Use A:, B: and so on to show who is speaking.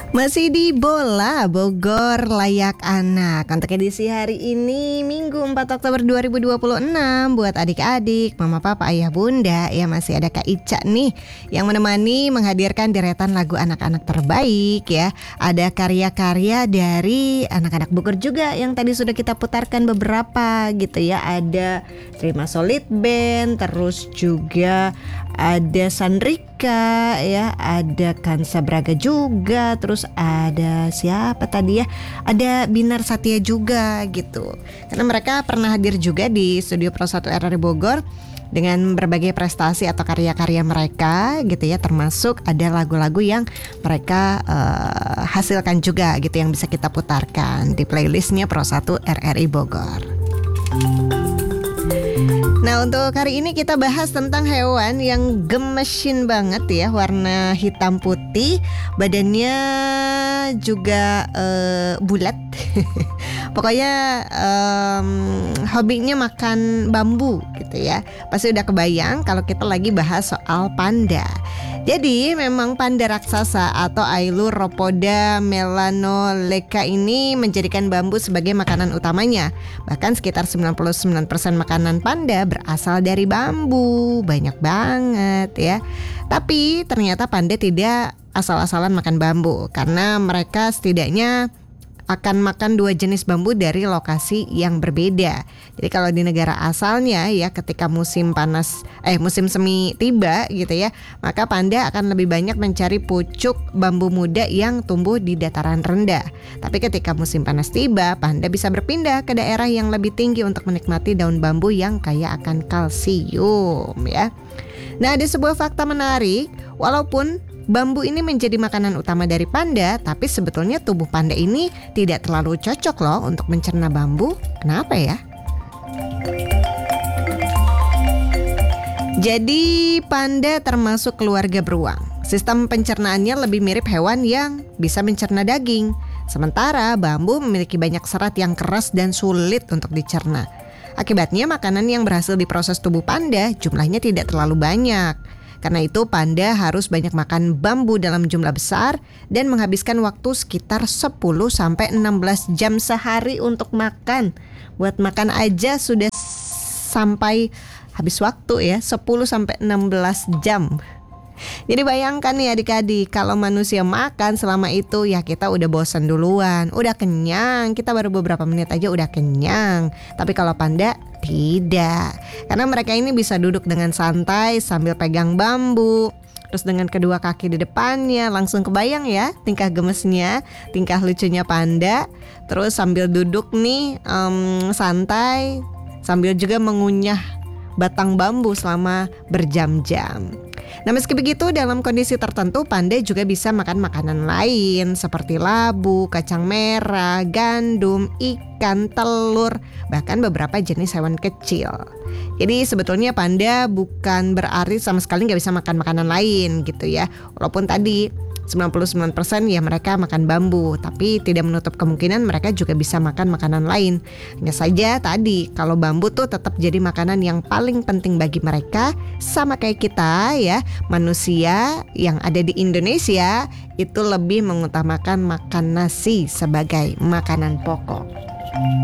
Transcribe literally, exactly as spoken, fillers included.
A: Masih di Bola Bogor Layak Anak. Untuk edisi hari ini Minggu empat Oktober dua ribu dua puluh enam, buat adik-adik, mama papa, ayah bunda, ya masih ada Kak Ica nih yang menemani menghadirkan deretan lagu anak-anak terbaik ya. Ada karya-karya dari anak-anak Bogor juga yang tadi sudah kita putarkan beberapa gitu ya. Ada Terima Solid Band, terus juga ada Sandrika ya, ada Kansa Braga juga, terus ada siapa tadi ya, ada Binar Satya juga gitu. Karena mereka pernah hadir juga di Studio Pro satu R R I Bogor dengan berbagai prestasi atau karya-karya mereka gitu ya, termasuk ada lagu-lagu yang mereka uh, hasilkan juga gitu yang bisa kita putarkan di playlistnya Pro satu R R I Bogor. Nah, untuk hari ini kita bahas tentang hewan yang gemesin banget ya, warna hitam putih, badannya juga uh, bulat. Pokoknya um, hobinya makan bambu gitu ya. Pasti udah kebayang kalau kita lagi bahas soal panda. Jadi memang panda raksasa atau Ailuropoda melanoleka ini menjadikan bambu sebagai makanan utamanya. Bahkan sekitar sembilan puluh sembilan persen makanan panda berasal dari bambu. Banyak banget ya. Tapi ternyata panda tidak asal-asalan makan bambu, karena mereka setidaknya akan makan dua jenis bambu dari lokasi yang berbeda. Jadi kalau di negara asalnya ya, ketika musim panas eh musim semi tiba gitu ya, maka panda akan lebih banyak mencari pucuk bambu muda yang tumbuh di dataran rendah. Tapi ketika musim panas tiba, panda bisa berpindah ke daerah yang lebih tinggi untuk menikmati daun bambu yang kaya akan kalsium ya. Nah, ada sebuah fakta menarik, walaupun bambu ini menjadi makanan utama dari panda, tapi sebetulnya tubuh panda ini tidak terlalu cocok loh untuk mencerna bambu. Kenapa ya? Jadi panda termasuk keluarga beruang. Sistem pencernaannya lebih mirip hewan yang bisa mencerna daging. Sementara bambu memiliki banyak serat yang keras dan sulit untuk dicerna. Akibatnya makanan yang berhasil diproses tubuh panda jumlahnya tidak terlalu banyak. Karena itu panda harus banyak makan bambu dalam jumlah besar dan menghabiskan waktu sekitar sepuluh sampai enam belas jam sehari untuk makan. Buat makan aja sudah sampai habis waktu ya, sepuluh sampai enam belas jam. Jadi bayangkan nih adik-adik, kalau manusia makan selama itu ya kita udah bosan duluan, udah kenyang, kita baru beberapa menit aja udah kenyang. Tapi kalau panda tidak, karena mereka ini bisa duduk dengan santai sambil pegang bambu, terus dengan kedua kaki di depannya. Langsung kebayang ya tingkah gemesnya, tingkah lucunya panda. Terus sambil duduk nih um, santai, sambil juga mengunyah batang bambu selama berjam-jam. Nah, meski begitu, dalam kondisi tertentu panda juga bisa makan makanan lain seperti labu, kacang merah, gandum, ikan, telur, bahkan beberapa jenis hewan kecil. Jadi sebetulnya panda bukan berarti sama sekali nggak bisa makan makanan lain gitu ya. Walaupun tadi sembilan puluh sembilan persen ya mereka makan bambu, tapi tidak menutup kemungkinan mereka juga bisa makan makanan lain. Hanya saja tadi kalau bambu tuh tetap jadi makanan yang paling penting bagi mereka, sama kayak kita ya, manusia yang ada di Indonesia itu lebih mengutamakan makan nasi sebagai makanan pokok.